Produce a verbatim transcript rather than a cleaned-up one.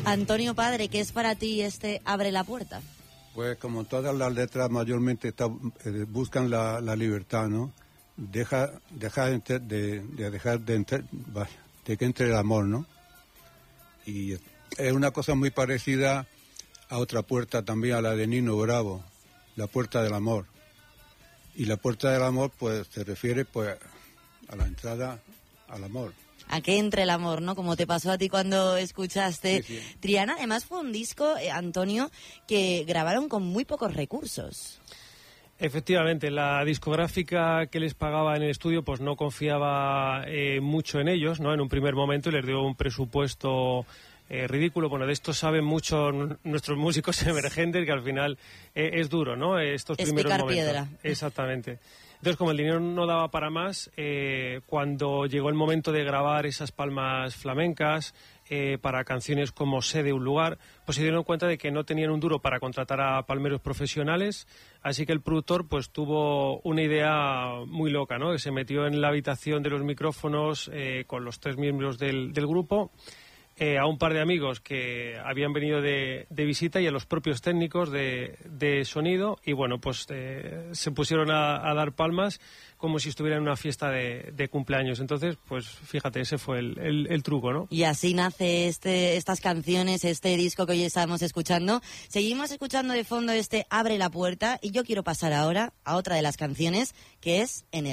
Antonio Padre, ¿qué es para ti este Abre la Puerta? Pues como todas las letras mayormente está, eh, buscan la, la libertad, ¿no? Deja, deja de, de, de dejar de, entre, de que entre el amor, ¿no? Y es una cosa muy parecida a otra puerta también, a la de Nino Bravo, la puerta del amor. Y la puerta del amor, pues, se refiere, pues, a la entrada al amor. A que entre el amor, ¿no? Como te pasó a ti cuando escuchaste sí, sí. Triana. Además fue un disco, eh, Antonio, que grabaron con muy pocos recursos. Efectivamente, la discográfica que les pagaba en el estudio pues no confiaba eh, mucho en ellos, ¿no? En un primer momento, y les dio un presupuesto eh, ridículo. Bueno, de esto saben mucho n- nuestros músicos emergentes, que al final eh, es duro, ¿no? Estos Es primeros picar momentos. piedra. Exactamente. Entonces, como el dinero no daba para más, eh, cuando llegó el momento de grabar esas palmas flamencas eh, para canciones como Sé de un lugar, pues se dieron cuenta de que no tenían un duro para contratar a palmeros profesionales, así que el productor pues tuvo una idea muy loca, ¿no? Que se metió en la habitación de los micrófonos eh, con los tres miembros del, del grupo, Eh, a un par de amigos que habían venido de, de visita y a los propios técnicos de, de sonido, y bueno, pues eh, se pusieron a, a dar palmas como si estuvieran en una fiesta de, de cumpleaños. Entonces, pues fíjate, ese fue el, el, el truco, ¿no? Y así nace este, estas canciones, este disco que hoy estamos escuchando. Seguimos escuchando de fondo este Abre la Puerta, y yo quiero pasar ahora a otra de las canciones, que es En el